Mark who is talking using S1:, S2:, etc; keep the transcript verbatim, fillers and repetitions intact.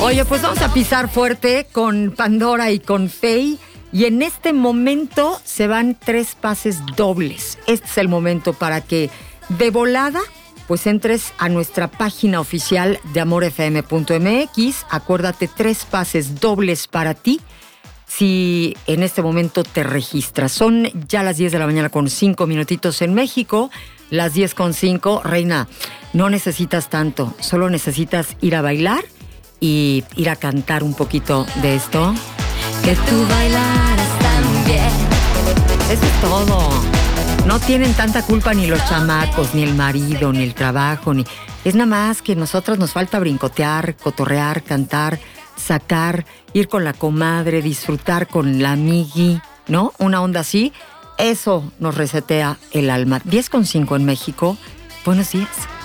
S1: Oye, pues vamos a pisar fuerte con Pandora y con Faye. Y en este momento se van tres pases dobles. Este es el momento para que de volada pues entres a nuestra página oficial de amor f m punto m x. Acuérdate, tres pases dobles para ti si en este momento te registras. Son ya las diez de la mañana con cinco minutitos en México. Las diez con cinco. Reina, no necesitas tanto. Solo necesitas ir a bailar y ir a cantar un poquito de esto. Que tú bailaras también. Eso es todo. No tienen tanta culpa ni los chamacos, ni el marido, ni el trabajo, ni... Es nada más que nosotros nos falta brincotear, cotorrear, cantar, sacar, ir con la comadre, disfrutar con la amigui, ¿no? Una onda así. Eso nos resetea el alma. diez con cinco en México. Buenos días.